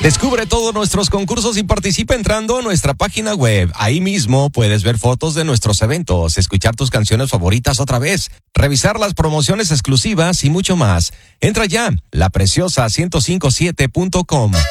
Descubre todos nuestros concursos y participa entrando a nuestra página web. Ahí mismo puedes ver fotos de nuestros eventos, escuchar tus canciones favoritas otra vez, revisar las promociones exclusivas y mucho más. Entra ya, lapreciosa1057.com.